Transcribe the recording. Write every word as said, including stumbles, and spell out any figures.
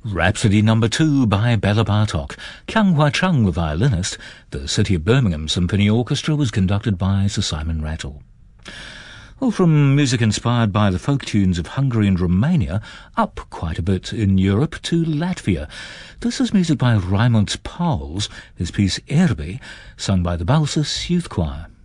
Rhapsody Number Two by Bela Bartok. Kyung Hwa Chung, the violinist. The City of Birmingham Symphony Orchestra was conducted by Sir Simon Rattle. Well, from music inspired by the folk tunes of Hungary and Romania, up quite a bit in Europe to Latvia. This is music by Raimund Pauls, his piece Erbe, sung by the Balsis Youth Choir.